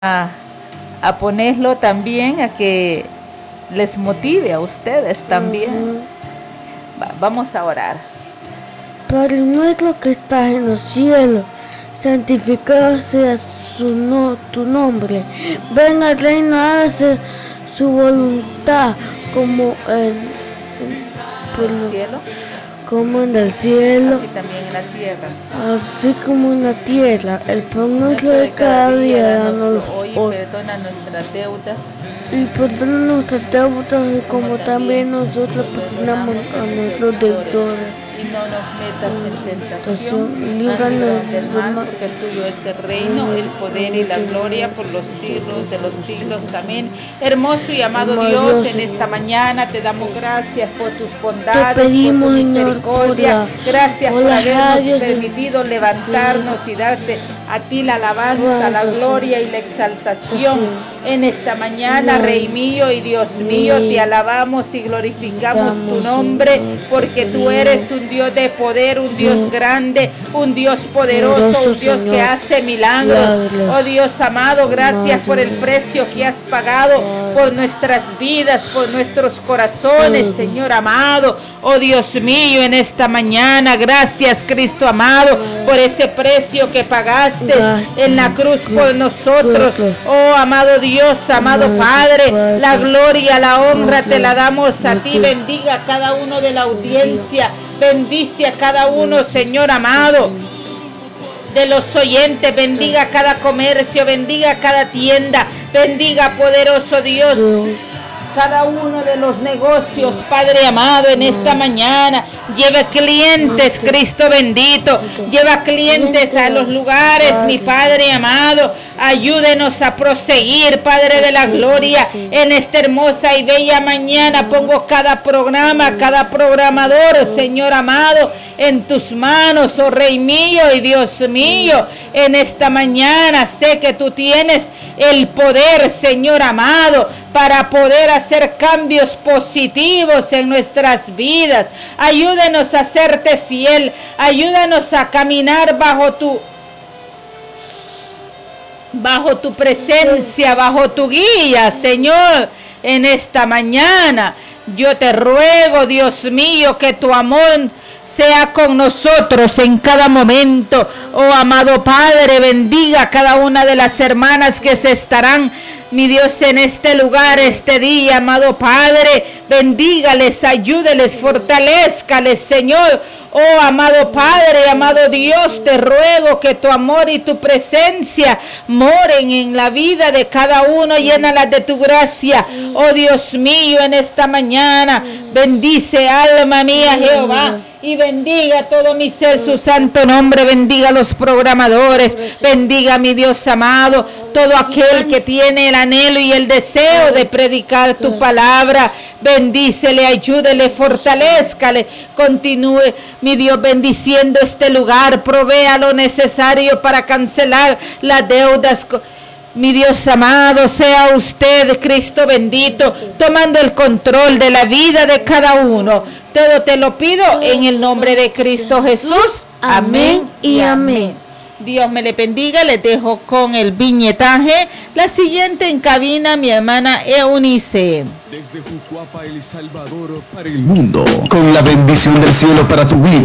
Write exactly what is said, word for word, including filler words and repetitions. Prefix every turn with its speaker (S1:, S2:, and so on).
S1: a, a ponerlo también a que les motive a ustedes también. Uh-huh. Va, vamos a orar.
S2: Padre nuestro que estás en los cielos, santificado sea su no, tu nombre. Venga al reino, hágase su voluntad como en, en
S1: por el cielo,
S2: como en el cielo,
S1: así también en la tierra.
S2: Así como en la tierra. El pan nuestro de cada día, danos
S1: hoy.
S2: hoy.
S1: Perdona nuestras deudas.
S2: Y perdona nuestras deudas, y como, como también nosotros perdonamos a nuestros deudores.
S1: Y no nos metas en tentación, líbranos del mal, porque el tuyo es el reino, el poder y la gloria por los siglos de los siglos. Amén. Hermoso y amado Dios, en esta mañana te damos gracias por tus bondades,
S2: te pedimos,
S1: por tu misericordia. Gracias por habernos permitido levantarnos y darte a ti la alabanza, la gloria y la exaltación. En esta mañana, Rey mío y Dios mío, te alabamos y glorificamos tu nombre, porque tú eres un Dios de poder, un Dios grande, un Dios poderoso, un Dios que hace milagros. Oh Dios amado, gracias por el precio que has pagado por nuestras vidas, por nuestros corazones, Señor amado. Oh Dios mío, en esta mañana, gracias Cristo amado, por ese precio que pagaste en la cruz por nosotros. Oh amado Dios, amado Padre, la gloria, la honra te la damos a ti. Bendiga a cada uno de la audiencia. Bendice a cada uno, Señor amado, de los oyentes. Bendiga cada comercio, bendiga cada tienda. Bendiga, poderoso Dios, cada uno de los negocios, Padre amado, en esta mañana. Lleva clientes, Cristo bendito. Lleva clientes a los lugares, mi Padre amado. Ayúdenos a proseguir, Padre de la gloria, en esta hermosa y bella mañana. Pongo cada programa, cada programador, Señor amado, en tus manos, oh Rey mío y Dios mío. En esta mañana sé que tú tienes el poder, Señor amado, para poder hacer cambios positivos en nuestras vidas. Ayúdenos a serte fiel. Ayúdanos a caminar bajo tu bajo tu presencia, bajo tu guía, Señor. En esta mañana yo te ruego, Dios mío, que tu amor sea con nosotros en cada momento. Oh amado Padre, bendiga a cada una de las hermanas que se estarán, mi Dios, en este lugar, este día, amado Padre. Bendígales, ayúdeles, fortalézcales, Señor. Oh amado Padre, amado Dios, te ruego que tu amor y tu presencia moren en la vida de cada uno. Llénalas de tu gracia. Oh Dios mío, en esta mañana, bendice, alma mía, Jehová. Y bendiga todo mi ser su santo nombre. Bendiga a los programadores. Bendiga, mi Dios amado, todo aquel que tiene el anhelo y el deseo de predicar tu palabra. Bendícele, ayúdele, fortalézcale. Continúe, mi Dios, bendiciendo este lugar. Provea lo necesario para cancelar las deudas. Mi Dios amado, sea usted, Cristo bendito, tomando el control de la vida de cada uno. Todo te lo pido en el nombre de Cristo Jesús. Amén y amén. Dios me le bendiga. Les dejo con el viñetaje. La siguiente en cabina, mi hermana Eunice.
S3: Desde Jucuapa, El Salvador, para el mundo, con la bendición del cielo para tu vida.